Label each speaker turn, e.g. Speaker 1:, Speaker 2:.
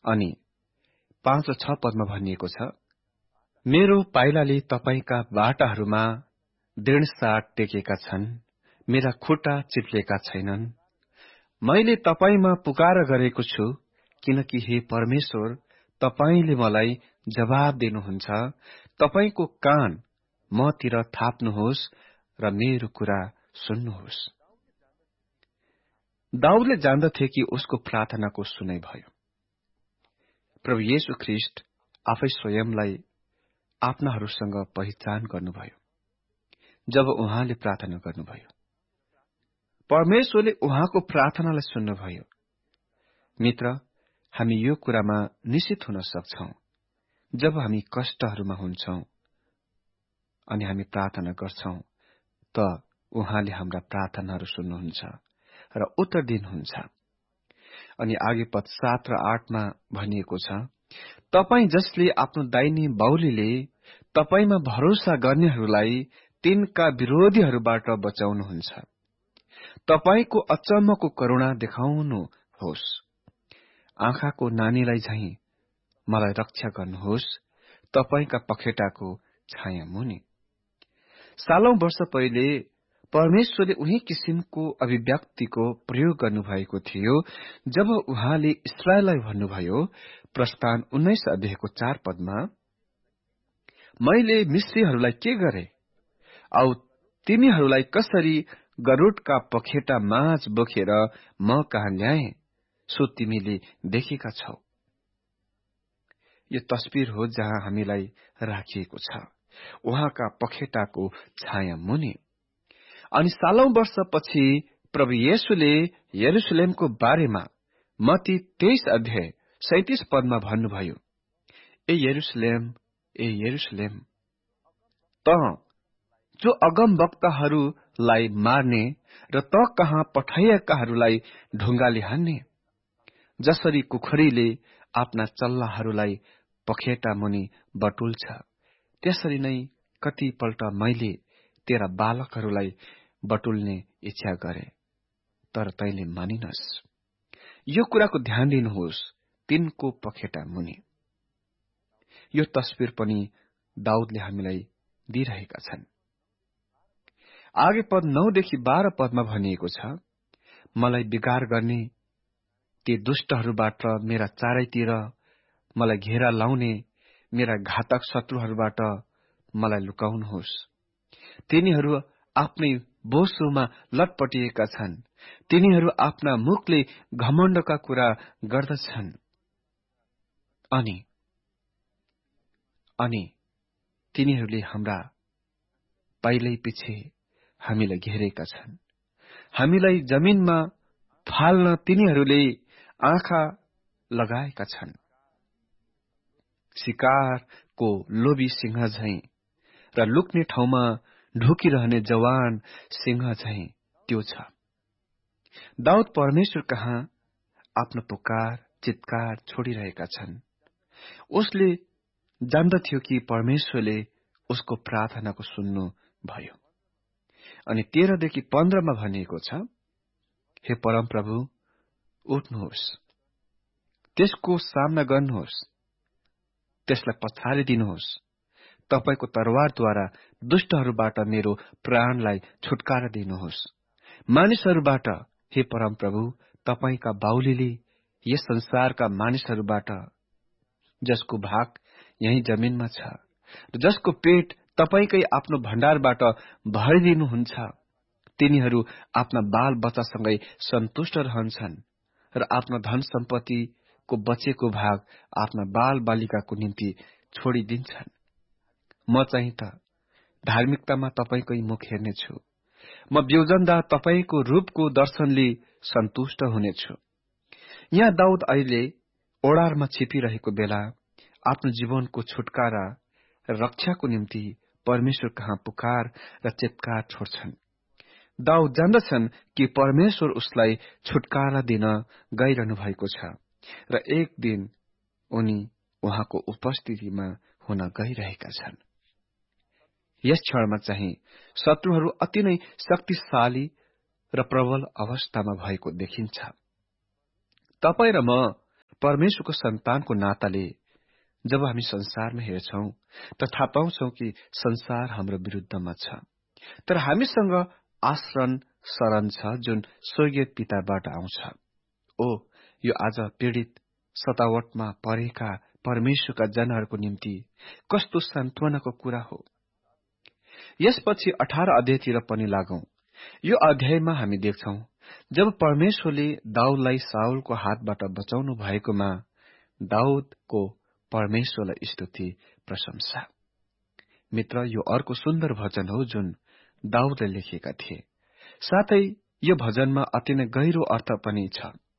Speaker 1: अनि 5 र 6 पदमा भनिएको छ, मेरो पाइलाले तपाईका बाटाहरूमा दृढसाट टेकेका छन्, मेरा खुट्टा चिप्लेका छैनन्। मैले तपाईमा पुकार गरेको छु, किनकि हे परमेश्वर, तपाईले मलाई जवाब दिनुहुन्छ। तपाईको कान मतिर थाप्नुहोस् र मेरो कुरा सुन्नुहोस्। दाउदले जान्दथे कि उसको प्रार्थनाको सुनाइ भयो। प्रभु येशू ख्रीष्ट आफै स्वयंलाई आफ्नाहरूसँग पहिचान गर्नुभयो जब उहाँले प्रार्थना गर्नुभयो। परमेश्वरले उहाँको प्रार्थनालाई सुन्नुभयो। मित्र, हामी यो कुरामा निश्चित हुन सक्छौं, जब हामी कष्टहरूमा हुन्छौं अनि हामी प्रार्थना गर्छौं त उहाँले हाम्रा प्रार्थनाहरू सुन्नुहुन्छ र उत्तर दिनुहुन्छ। अनि आगे पद 7 र 8 मा भनिएको छ, तपाई जसले आफ्नो दाहिने बाहुलीले तपाईमा भरोसा गर्नेहरूलाई तिनका विरोधीहरूबाट बचाउनुहुन्छ। तपाईको अचम्मको करुणा देखाउनुहोस्। आँखाको नानीलाई झैं मलाई रक्षा गर्नुहोस्, तपाईका पखेटाको छाया मुनि। सालौं वर्ष पहिले परमेश्वरले उही किसिमको अभिव्यक्तिको प्रयोग गर्नुभएको थियो जब उहाँले इस्राएललाई भन्नुभयो, प्रस्थान 19 अध्यायको 4 पदमा, मैले मिस्रीहरूलाई के गरे औ तिमीहरूलाई कसरी गरुडका पखेटा माझ बोकेर म कहाँ ल्याए, सो तिमीले देखेका छौ। यो तस्बिर हो जहाँ हामीलाई राखिएको छ, उहाँका पखेटाको छाया मुनि। अनि सालौं वर्षपछि प्रभु येशूले यरुशलेमको बारेमा मत्ती 23 अध्याय 37 पदमा भन्नुभयो, ए यरुशलेम, ए यरुशलेम, त जो अगमवक्ताहरूलाई मार्ने र त कहाँ पठाइएकाहरूलाई ढुङ्गाले हान्ने, जसरी कुखुरीले आफ्ना चल्लाहरूलाई पखेटा मुनि बटुल्छ, त्यसरी नै कतिपल्ट मैले तेरा बालकहरूलाई बटुल्ने इच्छा गरे, तर तैले मानिनस्। यो कुराको ध्यान दिनुहोस्, तिनको पखेटा मुनि। यो तस्बिर पनि दाउदले हामीलाई दिइरहेका छन्। आगे पद 9 देखि 12 पदमा भनिएको छ, मलाई बिगार गर्ने ती दुष्टहरूबाट मेरा चारैतिर मलाई घेरा लाउने मेरा घातक शत्रुहरूबाट मलाई लुकाउनुहोस्। तिनीहरू आफ्नै बोसोमा लटपटिएका छन्, तिनीहरू आफ्ना मुखले घमण्डका कुरा गर्दछन्। अनि तिनीहरूले हाम्रा पाइलै पछि हामीलाई घेरेका छन्। हामीलाई जमिनमा फाल्न तिनीहरूले आँखा लगाएका छन्। शिकारको लोभी सिंह झैं र लुक्ने ठाउँमा ढुकिरहने जवान सिंह झैं त्यो छ। दाउद परमेश्वर कहाँ आफ्नो पुकार चित्कार छोडिरहेका छन्। उसले जान्दथ्यो कि परमेश्वरले उसको प्रार्थनाको सुन्नु भयो। अनि 13 देखि 15 मा भनिएको छ, हे परमप्रभु, उठ्नुहोस्, त्यसको सामना गर्नुहोस्, त्यसलाई पछाडि दिनुहोस्। तपाईको तरवारद्वारा दुष्टहरूबाट मेरो प्राणलाई छुटकारा दिनुहोस्। मानिसहरूबाट, हे परमप्रभु, तपाईका बाहुलीले यस संसारका मानिसहरूबाट, जसको भाग यही जमिनमा छ र जसको पेट तपाईकै आफ्नो भण्डारबाट भरिदिनुहुन्छ, तिनीहरू आफ्ना बाल बच्चासँगै सन्तुष्ट रहन्छन् र आफ्नो धन सम्पत्तिको बचेको भाग आफ्ना बाल बालिकाको निम्ति छोडिदिन्छन्। म चाहिँ त धार्मिकतामा तपाईकै मुख हेर्नेछु। म बिउजन्दा तपाईको रूपको दर्शनले सन्तुष्ट हुनेछु। यहाँ दाउद अहिले ओडारमा छिपिरहेको बेला आफ्नो जीवनको छुटकारा र रक्षाको निम्ति परमेश्वर कहाँ पुकार र चित्कार छोड्छन्। दाउद जान्दछन् कि परमेश्वर उसलाई छुटकारा दिन गइरहनु भएको छ र एक दिन उनी उहाँको उपस्थितिमा हुन गइरहेका छन्। यस क्षणमा चाहिँ शत्रुहरू अति नै शक्तिशाली र प्रबल अवस्थामा भएको देखिन्छ। तपाई र म परमेश्वरको सन्तानको नाताले जब हामी संसारमा हेर्छौं त थाहा पाउँछौ कि संसार हाम्रो विरुद्धमा छ, तर हामीसँग आश्रय शरण छ जुन स्वर्गीय पिताबाट आउँछ। ओ यो आज पीडित सतावटमा परेका परमेश्वरका जनहरूको निम्ति कस्तो सान्त्वनाको कुरा हो। यसपछि 18 अध्यायतिर पनि लागौं। यो अध्यायमा हामी देख्छौं जब परमेश्वरले दाउदलाई साउलको हातबाट बचाउनु भएकोमा दाउदको परमेश्वरलाई स्तुति प्रशंसा। मित्र, यो अर्को सुन्दर भजन हो जुन दाउदले लेखेका थिए। साथै यो भजनमा अति नै गहिरो अर्थ पनि छ।